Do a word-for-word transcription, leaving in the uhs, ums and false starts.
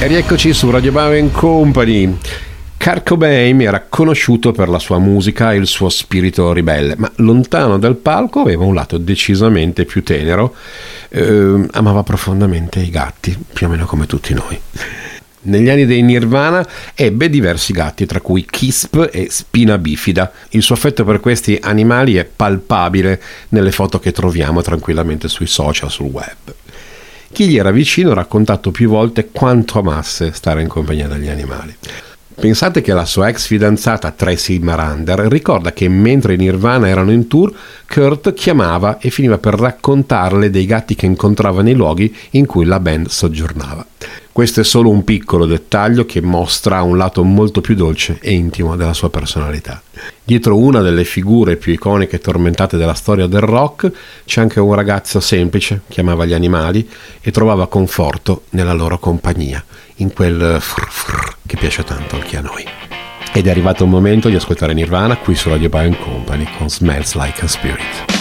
E rieccoci su Radio Bauer Company. Kurt Cobain era conosciuto per la sua musica e il suo spirito ribelle, ma lontano dal palco aveva un lato decisamente più tenero. Eh, amava profondamente i gatti, più o meno come tutti noi. Negli anni dei Nirvana ebbe diversi gatti, tra cui Kisp e Spina Bifida. Il suo affetto per questi animali è palpabile nelle foto che troviamo tranquillamente sui social, sul web. Chi gli era vicino ha raccontato più volte quanto amasse stare in compagnia degli animali. Pensate che la sua ex fidanzata Tracy Marander ricorda che mentre i Nirvana erano in tour, Kurt chiamava e finiva per raccontarle dei gatti che incontrava nei luoghi in cui la band soggiornava. Questo è solo un piccolo dettaglio che mostra un lato molto più dolce e intimo della sua personalità. Dietro una delle figure più iconiche e tormentate della storia del rock c'è anche un ragazzo semplice che amava gli animali e trovava conforto nella loro compagnia, in quel frr frr che piace tanto anche a noi. Ed è arrivato il momento di ascoltare Nirvana qui su Radio Bauer Company con Smells Like a Spirit.